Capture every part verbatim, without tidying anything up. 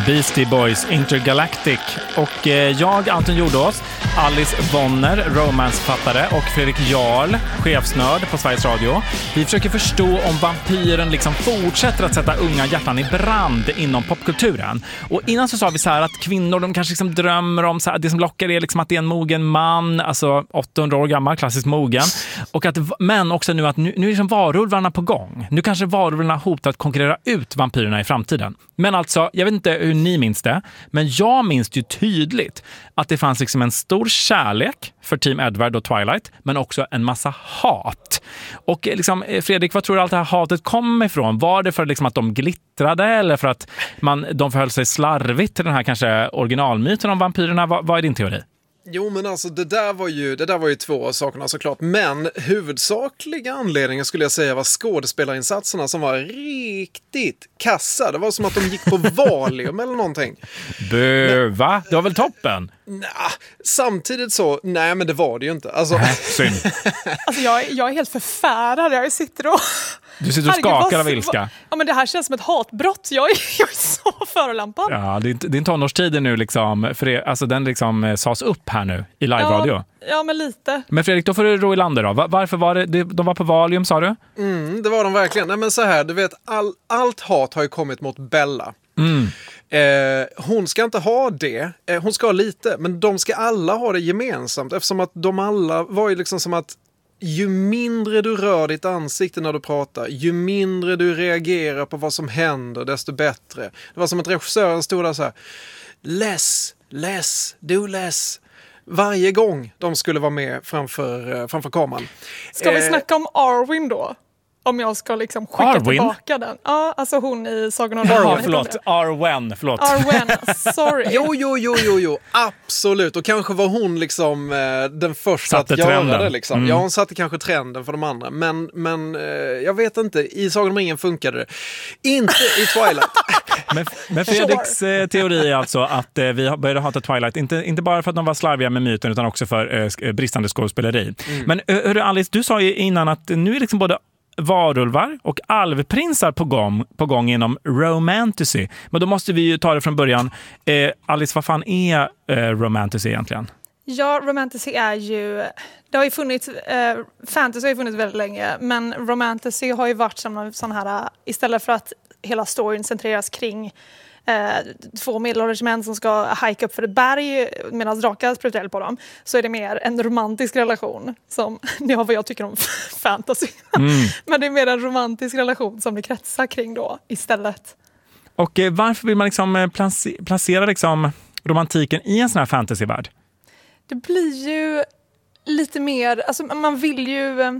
Beastie Boys Intergalactic. Och eh, jag, Anton Jordås, Alice Vonner, romansfattare, och Fredrik Jarl, chefsnörd på Sveriges Radio. Vi försöker förstå om vampyren liksom fortsätter att sätta unga hjärtan i brand inom popkulturen. Och innan så sa vi så här att kvinnor, de kanske liksom drömmer om så här, det som lockar är liksom att det är en mogen man, alltså åttahundra år gammal, klassiskt mogen. Och att, men också nu att nu, nu är liksom varulvarna på gång. Nu kanske varulvarna hotar att konkurrera ut vampyrerna i framtiden. Men alltså, jag vet inte hur ni minns det, men jag minns ju tydligt att det fanns liksom en stor kärlek för Team Edward och Twilight, men också en massa hat. Och liksom, Fredrik, vad tror du allt det här hatet kom ifrån? Var det för liksom att de glittrade, eller för att man, de förhöll sig slarvigt till den här kanske originalmyten om vampyrerna? Vad, vad är din teori? Jo, men alltså det där var ju, det där var ju två sakerna såklart. Men huvudsakliga anledningen skulle jag säga var skådespelarinsatserna som var riktigt kassa. Det var som att de gick på Valium eller någonting. Bö, va? Det var väl toppen? Nah, samtidigt så, nej men det var det ju inte. Alltså, synd. Alltså jag, jag är helt förfärad. Jag sitter och... Du sitter och skakar av ilska. Ja, men det här känns som ett hatbrott. Jag är, jag är så förolämpad. Ja, din, din tonårstid är nu liksom, för det, alltså den liksom sas upp här nu i live-radio. Ja, ja, men lite. Men Fredrik, då får du ro i landet då. Var, varför var det, de var på Valium, sa du? Mm, det var de verkligen. Nej men så här, du vet, all, allt hat har ju kommit mot Bella. Mm. Eh, hon ska inte ha det. Eh, hon ska ha lite, men de ska alla ha det gemensamt. Eftersom att de alla var ju liksom som att ju mindre du rör ditt ansikte när du pratar, ju mindre du reagerar på vad som händer, desto bättre. Det var som att regissören stod där så här: less, less, do less. Varje gång de skulle vara med framför, framför kameran. Ska vi eh, snacka om Arwen då? Om jag ska liksom skicka Arwen? tillbaka den. Ja, alltså hon i Sagan om Ja, ringen. förlåt. Arwen, förlåt. Arwen, sorry. Jo, jo, jo, jo, jo, absolut. Och kanske var hon liksom eh, den första Satte att göra trenden. det. Liksom. Mm. Ja, hon satte kanske trenden för de andra. Men, men eh, jag vet inte, i Sagan om ringen funkade det. Inte i Twilight. Men, men Fredriks eh, teori är alltså att eh, vi började hata Twilight, inte, inte bara för att de var slarviga med myten, utan också för eh, bristande skådespeleri. Mm. Men hörru Alice, du sa ju innan att nu är liksom både varulvar och alvprinsar på gång, på gång inom romantasy. Men då måste vi ju ta det från början. Eh, Alice, vad fan är eh, romantasy egentligen? Ja, romantasy är ju... Det har ju funnits... Eh, fantasy har ju funnits väldigt länge, men romantasy har ju varit som en sån här... Istället för att hela storyn centreras kring eh, två medelålders män som ska hike upp för ett berg medan drakar sprutar eld på dem, så är det mer en romantisk relation som... Det har vad jag tycker om fantasy. Mm. Men det är mer en romantisk relation som det kretsar kring då istället. Och eh, varför vill man liksom place- placera liksom romantiken i en sån här fantasyvärld? Det blir ju lite mer... Alltså man vill ju eh,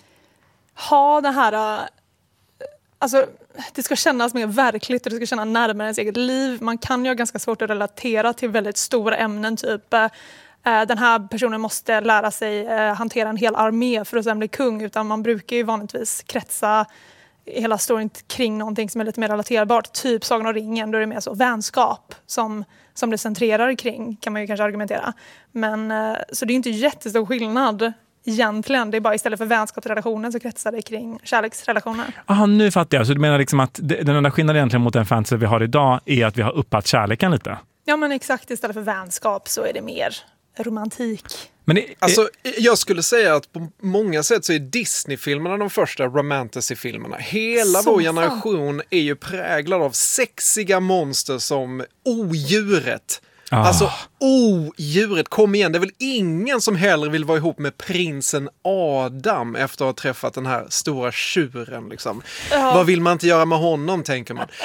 ha det här... Eh, alltså det ska kännas mer verkligt och det ska kännas närmare ens eget liv. Man kan ju ha ganska svårt att relatera till väldigt stora ämnen. Typ eh, den här personen måste lära sig eh, hantera en hel armé för att sen bli kung. Utan man brukar ju vanligtvis kretsa hela storyn kring någonting som är lite mer relaterbart. Typ Sagan om ringen, då är det mer så vänskap som... som det centrerar kring, kan man ju kanske argumentera. Men, så det är ju inte jättestor skillnad egentligen. Det är bara istället för vänskapsrelationen så kretsar det kring kärleksrelationer. Aha, nu fattar jag. Så du menar liksom att den enda skillnaden egentligen mot den fantasy vi har idag är att vi har uppat kärleken lite? Ja, men exakt. Istället för vänskap så är det mer romantik. Men det, alltså, jag skulle säga att på många sätt så är Disney-filmerna de första romantasy-filmerna. Hela Så vår generation är ju präglad av sexiga monster som odjuret. Ah. Alltså, odjuret, kom igen. Det är väl ingen som hellre vill vara ihop med prinsen Adam efter att ha träffat den här stora tjuren. Liksom. Ja. Vad vill man inte göra med honom, tänker man.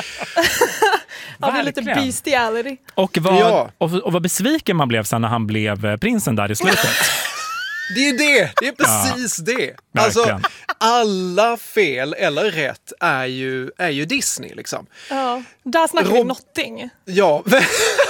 Ja, det är lite bestiality. Och vad, ja. och, och vad besviken man blev sen när han blev prinsen där i slutet. Det är det, det är precis ja, det. Alltså, alla fel eller rätt är ju, är ju Disney liksom. Ja, där snackar Rob- vi någonting. Ja,